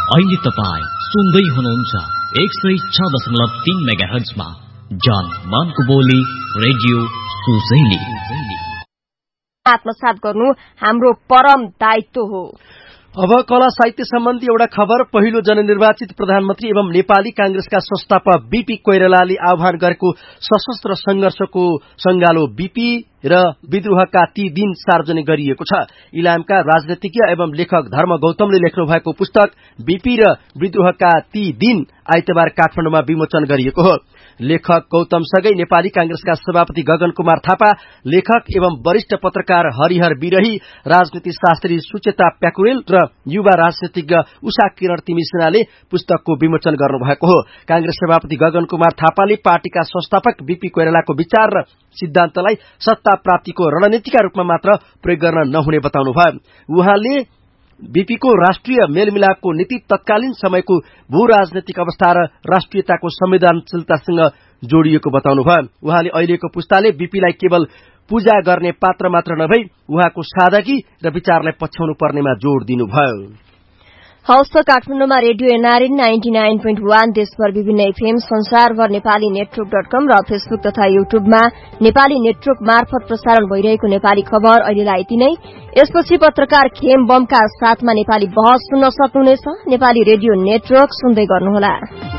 अहिले तपाईँ सुन्दै हुनुहुन्छ 106.3 मेगाहर्जमा जन मनको बोली रेडियो सुसैली। आत्मसात गर्नु हाम्रो परम दायित्व हो। अब कला साहित्य सम्बन्धी एउटा खबर। पहिलो जननिर्वाचित प्रधानमन्त्री एवं नेपाली कांग्रेसका संस्थापक बीपी कोइरालाले आह्वान गरेको सशस्त्र संघर्षको संगालो बीपी र विद्रोहका ती दिन सार्वजनिक गरिएको छ। इलामका राजनीतिज्ञ एवं लेखक धर्म गौतमले लेख्नु भएको पुस्तक बीपी र विद्रोहका ती दिन आइतबार काठमाडौँमा विमोचन गरिएको हो। लेखक गौतमसँगै नेपाली कांग्रेसका सभापति गगन कुमार थापा, लेखक एवं वरिष्ठ पत्रकार हरिहर बिरही, राजनीति शास्त्री सुचेता प्याकुरेल र युवा राजनीतिज्ञ उषा किरण तिमिसेनाले पुस्तकको विमोचन गर्नुभएको हो। कांग्रेस सभापति गगन कुमार थापाले पार्टीका संस्थापक बीपी कोइरालाको विचार र सिद्धान्तलाई सत्ता प्राप्तिको रणनीतिका रूपमा मात्र प्रयोग गर्न नहुने बताउनुभयो। उहाँले बीपीको राष्ट्रिय मेलमिलापको नीति तत्कालीन समयको भू राजनैतिक अवस्था र राष्ट्रियताको संवेदनशीलतासँग जोडिएको बताउनुभयो। उहाँले अहिलेको पुस्ताले बीपीलाई केवल पूजा गर्ने पात्र मात्र नभई उहाँको सादगी र विचारलाई पछ्याउनु पर्नेमा जोड़ दिनुभयो। हौस् त काठमाडौँमा रेडियो एनआरएन 99.1 देशभर विभिन्न एफएम, संसारभर नेपाली नेटवर्क.com र फेसबुक तथा युट्युबमा नेपाली नेटवर्क मार्फत प्रसारण भइरहेको नेपाली खबर अहिलेलाई यति नै। यसपछि पत्रकार खेम बमका साथमा नेपाली बहस सुन्न सक्नुहुनेछ। नेपाली रेडियो नेटवर्क सुन्दै गर्नुहोला।